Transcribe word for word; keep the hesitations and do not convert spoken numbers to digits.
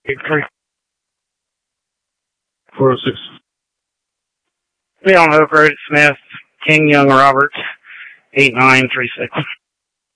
Eight three. four oh six. Be on Oak Road, Smith, King, Young, Roberts, eight nine three six.